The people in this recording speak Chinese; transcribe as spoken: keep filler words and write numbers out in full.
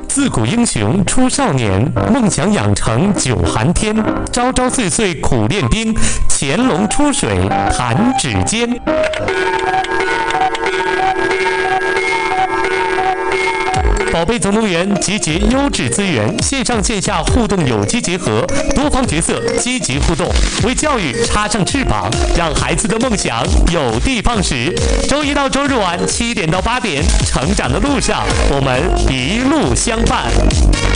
自古英雄出少年，梦想养成久寒天。朝朝岁岁苦练兵，潜龙出水弹指间。宝贝总动员集结优质资源，线上线下互动有机结合，多方角色积极互动，为教育插上翅膀，让孩子的梦想有的放矢。周一到周日晚七点到八点，成长的路上，我们一路相伴。